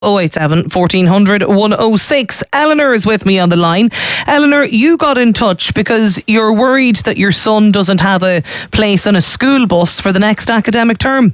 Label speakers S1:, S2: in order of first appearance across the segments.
S1: 087 1400 106. Eleanor is with me on the line. Eleanor, you got in touch because you're worried that your son doesn't have a place on a school bus for the next academic term.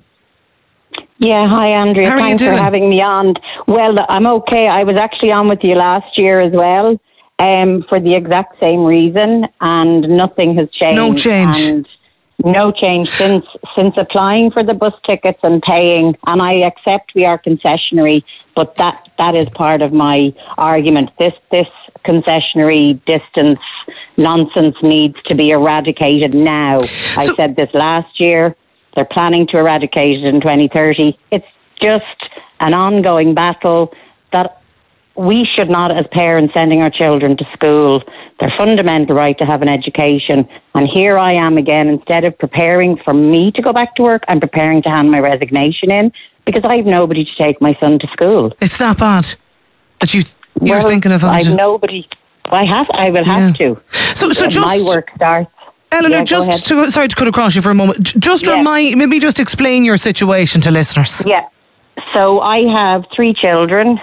S2: Yeah, hi Andrea.
S1: How are
S2: Thanks
S1: you doing?
S2: for having me on. Well, I'm okay. I was actually on with you last year as well, for the exact same reason, and nothing has changed.
S1: No change.
S2: And no change since applying for the bus tickets and paying. And I accept we are concessionary, but that is part of my argument. This concessionary distance nonsense needs to be eradicated now. I said this last year. They're planning to eradicate it in 2030. It's just an ongoing battle that we should not, as parents, sending our children to school. Their fundamental right to have an education. And here I am again, instead of preparing for me to go back to work, I'm preparing to hand my resignation in because I have nobody to take my son to school.
S1: It's that bad that you're thinking of having
S2: I've nobody. I will have to.
S1: So just
S2: my work starts.
S1: Eleanor, sorry to cut across you for a moment. Just explain your situation to listeners.
S2: Yeah. So I have 3 children.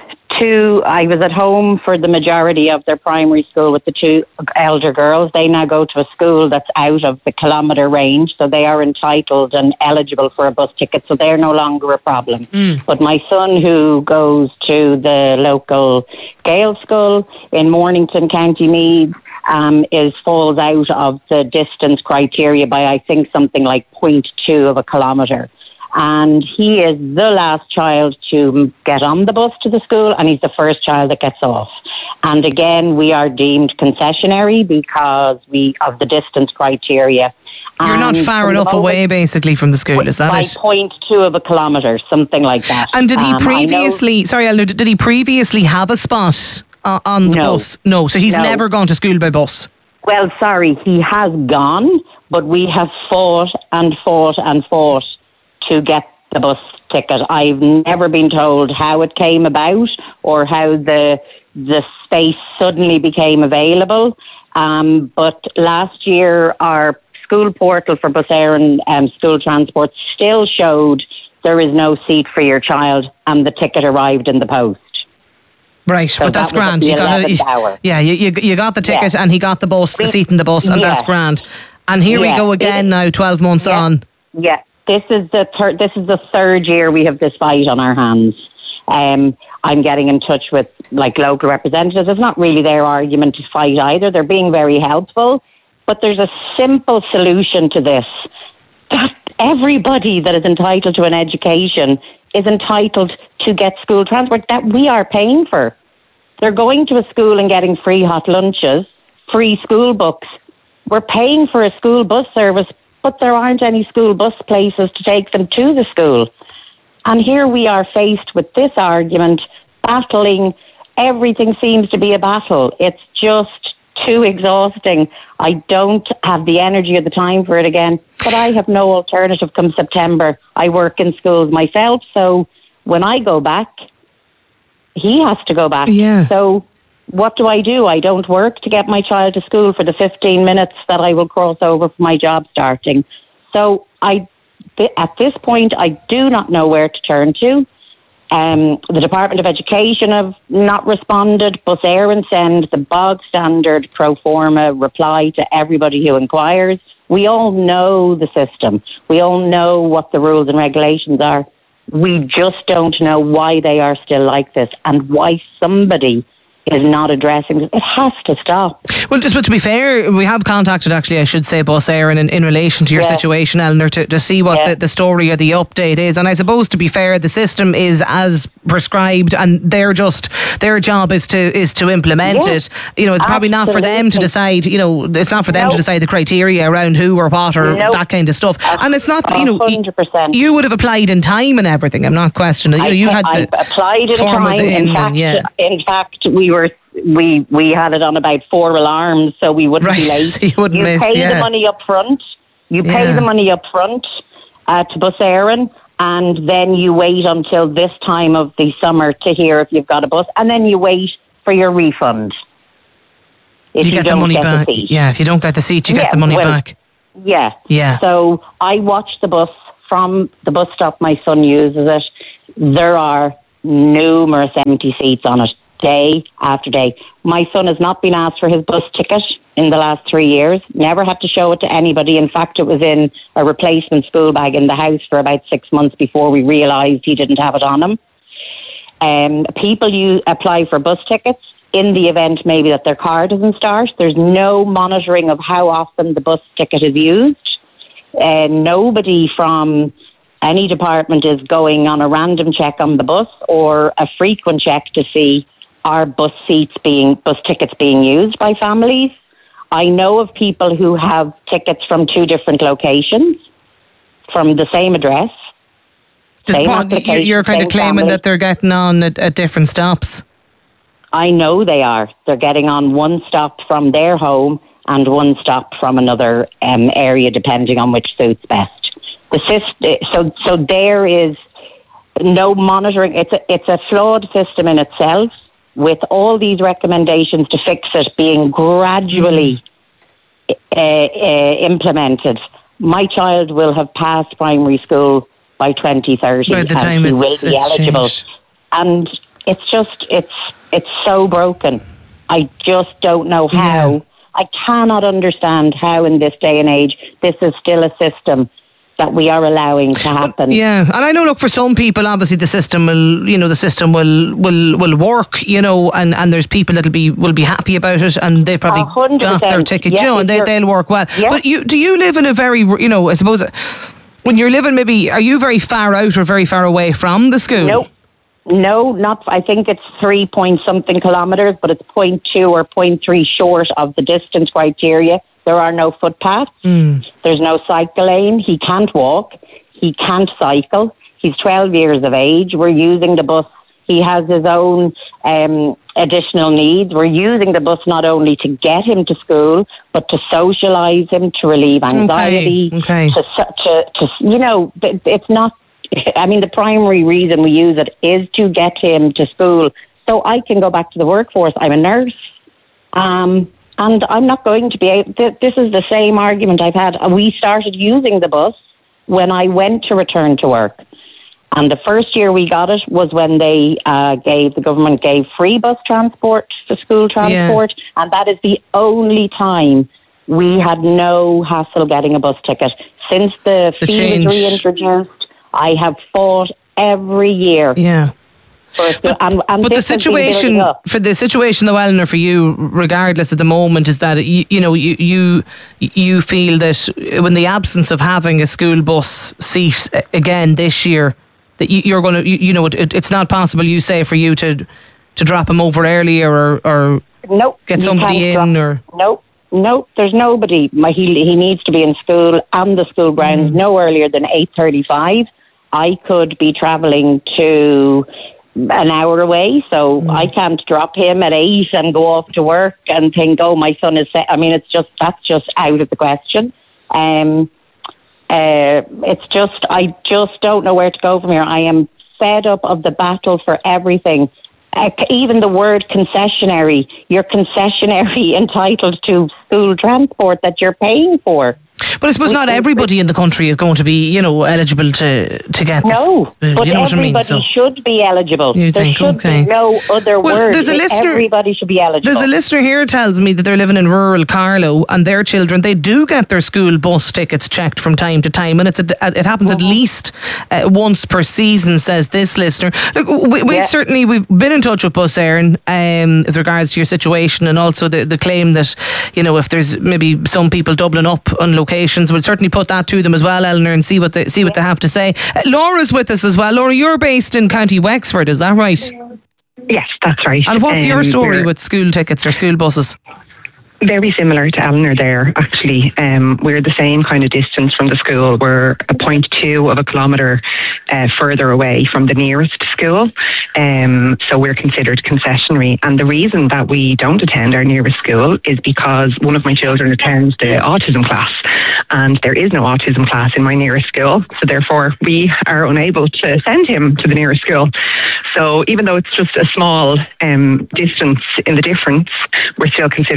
S2: I was at home for the majority of their primary school with the 2 elder girls. They now go to a school that's out of the kilometre range, so they are entitled and eligible for a bus ticket, so they're no longer a problem. But my son, who goes to the local Gael school in Mornington, County Meath, falls out of the distance criteria by, I think, something like 0.2 of a kilometre. And he is the last child to get on the bus to the school, and he's the first child that gets off. And again, we are deemed concessionary because of the distance criteria.
S1: You're not far enough away, basically, from the school, is that
S2: by
S1: it?
S2: By 0.2 of a kilometre, something like that.
S1: And did he previously, Eleanor, did he previously have a spot on the bus? No, so he's never gone to school by bus?
S2: Well, sorry, he has gone, but we have fought and fought and fought to get the bus ticket. I've never been told how it came about or how the space suddenly became available. But last year, our school portal for Bus Éireann school transport still showed there is no seat for your child, and the ticket arrived in the post.
S1: Right, so but that's grand. You got the ticket, and he got the bus, the seat in the bus, and that's grand. And here we go again now, 12 months on. Yeah.
S2: This is the third year we have this fight on our hands. I'm getting in touch with local representatives. It's not really their argument to fight either. They're being very helpful, but there's a simple solution to this. That everybody that is entitled to an education is entitled to get school transport that we are paying for. They're going to a school and getting free hot lunches, free school books. We're paying for a school bus service, but there aren't any school bus places to take them to the school. And here we are faced with this argument, battling. Everything seems to be a battle. It's just too exhausting. I don't have the energy or the time for it again, but I have no alternative come September. I work in schools myself, so when I go back, he has to go back.
S1: Yeah.
S2: So what do? I don't work to get my child to school for the 15 minutes that I will cross over for my job starting. So at this point, I do not know where to turn to. The Department of Education have not responded. Bus Éireann send the bog standard pro forma reply to everybody who inquires. We all know the system. We all know what the rules and regulations are. We just don't know why they are still like this and why somebody is not addressing it. It has to stop.
S1: Well, just to be fair, we have contacted, actually, I should say, Bus Éireann in relation to your situation, Eleanor, to see what the story or the update is. And I suppose, to be fair, the system is as prescribed, and their job is to implement it. You know, it's probably not for them to decide. You know, it's not for them to decide the criteria around who or what or that kind of stuff. And it's not.
S2: 100%.
S1: You would have applied in time and everything. I'm not questioning. You had
S2: I applied in time. In fact, we had it on about 4 alarms, so we wouldn't be late.
S1: You wouldn't miss,
S2: pay the money up front. You pay the money up front to Bus Éireann, and then you wait until this time of the summer to hear if you've got a bus, and then you wait for your refund. If you get the money back.
S1: Yeah, if you don't get the seat, you get the money back.
S2: Yeah. So I watch the bus from the bus stop my son uses it. There are numerous empty seats on it, day after day. My son has not been asked for his bus ticket in the last 3 years, never had to show it to anybody. In fact, it was in a replacement school bag in the house for about 6 months before we realised he didn't have it on him. People apply for bus tickets in the event maybe that their car doesn't start. There's no monitoring of how often the bus ticket is used. Nobody from any department is going on a random check on the bus or a frequent check to see are bus tickets being used by families. I know of people who have tickets from 2 different locations from the same address.
S1: You're kind of claiming that they're getting on at different stops.
S2: I know they are. They're getting on one stop from their home and one stop from another area, depending on which suits best. So there is no monitoring. It's a flawed system in itself, with all these recommendations to fix it being gradually implemented. My child will have passed primary school by 2030
S1: by the time
S2: and he will be eligible.
S1: Changed.
S2: And it's so broken. I just don't know how. Yeah. I cannot understand how in this day and age this is still a system that we are allowing to happen.
S1: Yeah, and I know, look, for some people, obviously the system will work, and there's people that will be happy about it, and they've probably
S2: 100%.
S1: got their ticket, and they'll work well.
S2: Yeah.
S1: But do you live in a very, I suppose, when you're living, maybe, are you very far out or very far away from the school?
S2: No, not. I think it's 3-point-something kilometres, but it's 0.2 or 0.3 short of the distance criteria. There are no footpaths. There's no cycle lane. He can't walk. He can't cycle. He's 12 years of age. We're using the bus. He has his own additional needs. We're using the bus not only to get him to school, but to socialise him, to relieve anxiety.
S1: Okay.
S2: It's not. I mean, the primary reason we use it is to get him to school so I can go back to the workforce. I'm a nurse. And I'm not going to be able. This is the same argument I've had. We started using the bus when I went to return to work. And the first year we got it was when the government gave free bus transport for school transport. Yeah. And that is the only time we had no hassle getting a bus ticket. Since the fee was reintroduced, I have fought every year.
S1: Yeah.
S2: But
S1: the situation, for the situation though, Eleanor, for you, regardless at the moment, is that you feel that in the absence of having a school bus seat again this year, that you're going to, it's not possible, you say, for you to drop him over earlier or get somebody in or no, there's nobody. He needs to be in school on the school grounds no earlier than 8:35. I could be travelling to an hour away, so I can't drop him at 8 and go off to work and think, oh, my son is set. I mean, that's just out of the question. I just don't know where to go from here. I am fed up of the battle for everything. Even the word concessionary, you're concessionary entitled to school transport that you're paying for. But I suppose not everybody in the country is going to be, eligible to get this.
S2: No, but everybody should be eligible. There should be no other word. Everybody should be eligible.
S1: There's a listener here who tells me that they're living in rural Carlow and their children, they do get their school bus tickets checked from time to time, and it happens at least once per season, says this listener. Look, we've been in touch with Bus Éireann with regards to your situation, and also the claim that, if there's maybe some people doubling up on locations, we'll certainly put that to them as well, Eleanor, and see what they have to say. Laura's with us as well. Laura, you're based in County Wexford, is that right?
S3: Yes, that's right.
S1: And what's your story with school tickets or school buses?
S3: Very similar to Eleanor there, actually. We're the same kind of distance from the school. We're a 0.2 of a kilometre further away from the nearest school. So we're considered concessionary. And the reason that we don't attend our nearest school is because one of my children attends the autism class. And there is no autism class in my nearest school. So therefore, we are unable to send him to the nearest school. So even though it's just a small distance in the difference, we're still considered concessionary.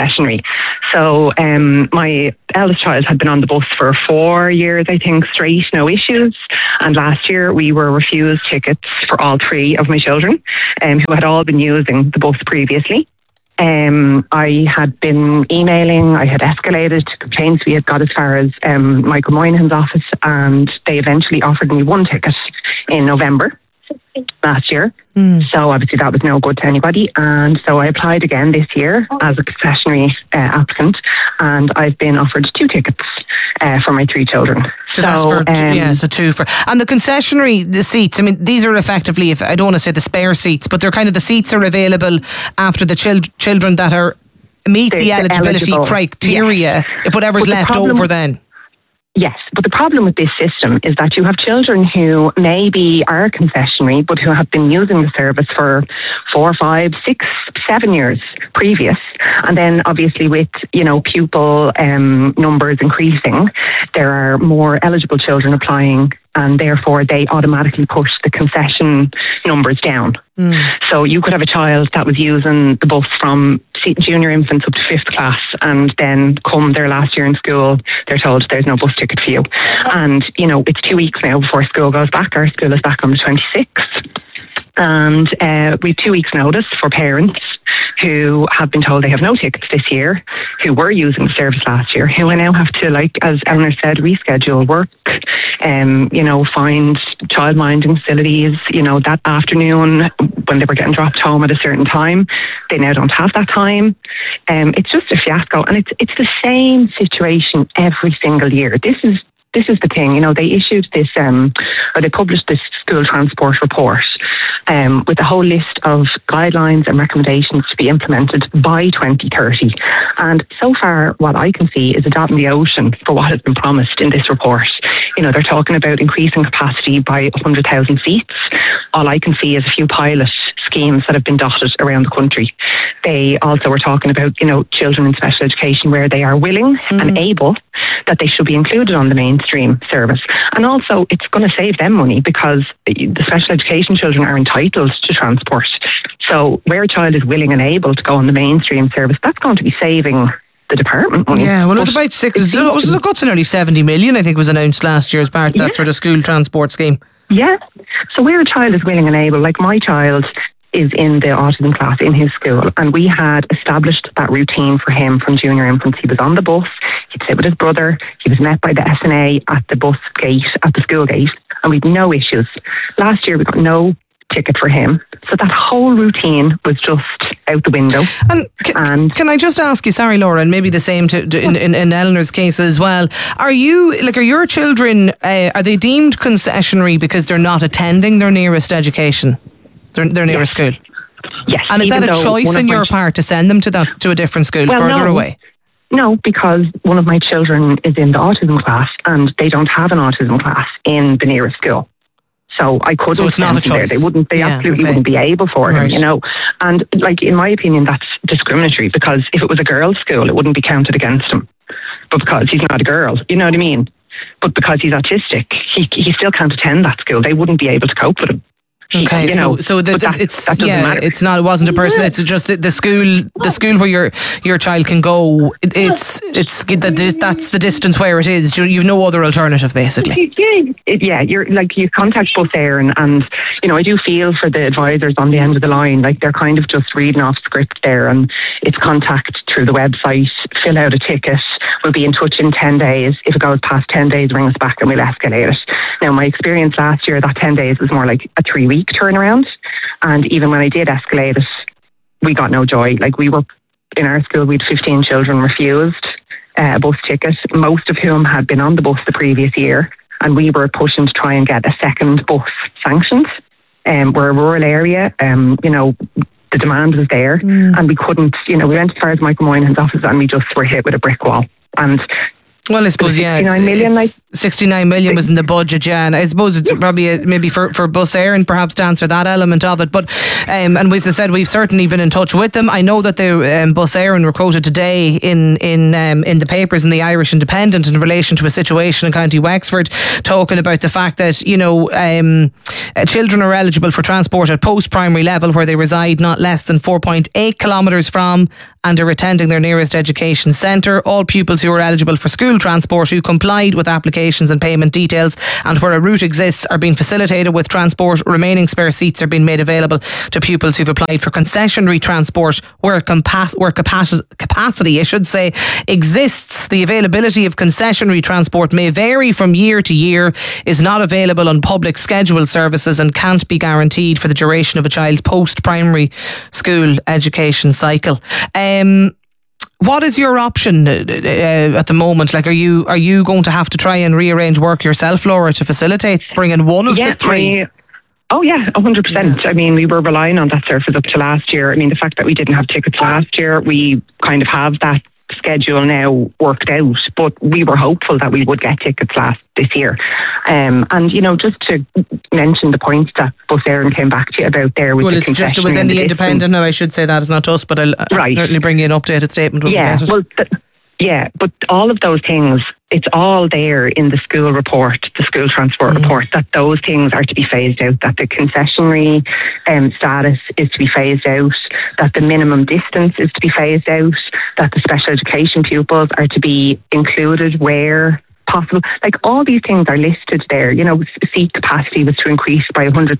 S3: concessionary. So my eldest child had been on the bus for 4 years, I think, straight, no issues. And last year we were refused tickets for all 3 of my children who had all been using the bus previously. I had been emailing, I had escalated complaints. We had got as far as Michael Moynihan's office, and they eventually offered me 1 ticket in November last year. So obviously that was no good to anybody, and so I applied again this year as a concessionary applicant, and I've been offered 2 tickets for my 3 children.
S1: So that's for 2 for. And the concessionary, the seats, I mean, these are effectively, if I don't want to say the spare seats, but they're kind of, the seats are available after the children that are meet the eligibility criteria, if whatever's left over then.
S3: Yes, but the problem with this system is that you have children who maybe are concessionary, but who have been using the service for 4, 5, 6, 7 years previous. And then obviously with, pupil numbers increasing, there are more eligible children applying, and therefore they automatically push the concession numbers down. So you could have a child that was using the bus from junior infants up to 5th class, and then come their last year in school, they're told there's no bus ticket for you. And, it's 2 weeks now before school goes back. Our school is back on the 26th. And we've 2 weeks notice for parents who have been told they have no tickets this year, who were using the service last year, who now have to, as Eleanor said, reschedule work, find childminding facilities, that afternoon when they were getting dropped home at a certain time, they now don't have that time. It's just a fiasco, and it's the same situation every single year. This is the thing, they issued this, or they published this school transport report with a whole list of guidelines and recommendations to be implemented by 2030. And so far, what I can see is a dot in the ocean for what has been promised in this report. They're talking about increasing capacity by 100,000 seats. All I can see is a few pilot schemes that have been dotted around the country. They also were talking about, children in special education where they are willing and able, that they should be included on the mainstream service. And also, it's going to save them money because the special education children are entitled to transport. So where a child is willing and able to go on the mainstream service, that's going to be saving the department money.
S1: Yeah, well, it was about it got to nearly 70 million, I think, was announced last year as part of that sort of school transport scheme.
S3: Yeah. So where a child is willing and able, like my child is in the autism class in his school, and we had established that routine for him from junior infants. He was on the bus, he'd sit with his brother, he was met by the SNA at the bus gate, at the school gate, and we'd no issues. Last year we got no ticket for him, so that whole routine was just out the window.
S1: And can I just ask you, sorry Laura, and maybe the same in Eleanor's case as well, are your children, are they deemed concessionary because they're not attending their nearest education, their nearest school?
S3: Yes.
S1: And is that a choice on your part to send them to a different school further away?
S3: No, because one of my children is in the autism class and they don't have an autism class in the nearest school. So I couldn't.
S1: So it's not a choice.
S3: They absolutely wouldn't be able for him, And in my opinion, that's discriminatory, because if it was a girls' school, it wouldn't be counted against him. But because he's not a girl, you know what I mean? But because he's autistic, he still can't attend that school. They wouldn't be able to cope with him.
S1: Okay, it wasn't a person. It's just the school where your child can go. That's the distance where it is. You've no other alternative, basically.
S3: You contact Bus Éireann, and I do feel for the advisors on the end of the line. Like, they're kind of just reading off script there, and it's contact through the website, fill out a ticket. We'll be in touch in 10 days. If it goes past 10 days, ring us back and we'll escalate it. Now, my experience last year, that 10 days was more like a 3-week turnaround. And even when I did escalate it, we got no joy. Like, we were, in our school, we had 15 children refused a bus ticket, most of whom had been on the bus the previous year. And we were pushing to try and get a second bus sanctioned. We're a rural area, the demand was there, and we couldn't, we went as far as Michael Moynihan's office and we just were hit with a brick wall. And
S1: well, I suppose, 69 million, 69 million was in the budget, and I suppose it's probably maybe for Bus Éireann perhaps to answer that element of it. But and as I said, we've certainly been in touch with them. I know that the Bus Éireann were quoted today in the papers in the Irish Independent in relation to a situation in County Wexford, talking about the fact that children are eligible for transport at post-primary level where they reside not less than 4.8 kilometres from and are attending their nearest education centre. All pupils who are eligible for school transport who complied with applications and payment details and where a route exists are being facilitated with transport. Remaining spare seats are being made available to pupils who've applied for concessionary transport where capacity, exists. The availability of concessionary transport may vary from year to year, is not available on public scheduled services and can't be guaranteed for the duration of a child's post-primary school education cycle. What is your option at the moment? Like, are you going to have to try and rearrange work yourself, Laura, to facilitate bringing one of the three?
S3: Oh yeah, 100%. Yeah. I mean, we were relying on that service up to last year. I mean, the fact that we didn't have tickets last year, we kind of have that schedule now worked out, but we were hopeful that we would get tickets this year. And, you know, just to mention the points that Bus Éireann came back to you about there with the concession.
S1: It was in the Independent. No, I should say that is not us, but I'll certainly bring you an updated statement when we get it. But all of those things, it's all there in the school report, the school transport report, that those things are to be phased out, that the concessionary status is to be phased out, that the minimum distance is to be phased out, that the special education pupils are to be included where possible. Like, all these things are listed there. You know, seat capacity was to increase by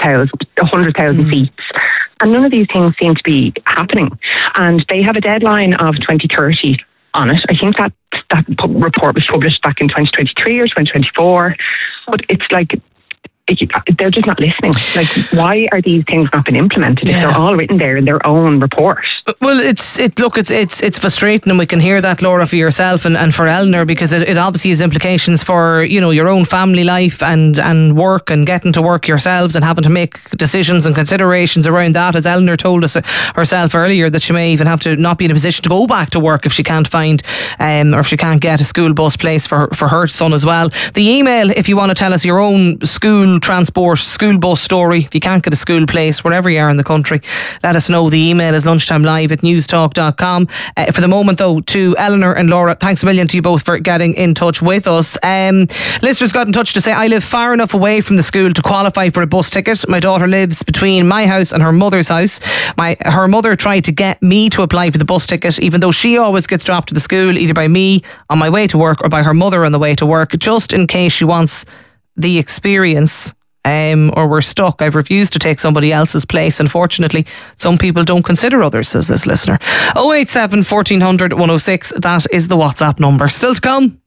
S1: 100,000 seats. And none of these things seem to be happening. And they have a deadline of 2030 on it. I think that report was published back in 2023 or 2024. But it's like, they're just not listening. Like, why are these things not been implemented if they're all written there in their own report? Well, it's frustrating, and we can hear that, Laura, for yourself and for Eleanor, because it obviously has implications for, you know, your own family life and work and getting to work yourselves and having to make decisions and considerations around that. As Eleanor told us herself earlier, that she may even have to not be in a position to go back to work if she can't find or if she can't get a school bus place for her son as well. The email, if you want to tell us your own school transport, school bus story, if you can't get a school place wherever you are in the country, let us know. The email is lunchtimelive@newstalk.com. For the moment though, to Eleanor and Laura, thanks a million to you both for getting in touch with us. Listeners got in touch to say, I live far enough away from the school to qualify for a bus ticket. My daughter lives between my house and her mother's house. Her mother tried to get me to apply for the bus ticket, even though she always gets dropped to the school either by me on my way to work or by her mother on the way to work, just in case she wants the experience, or we're stuck. I've refused to take somebody else's place. Unfortunately, some people don't consider others, says this listener. 087 1400 106, that is the WhatsApp number. Still to come.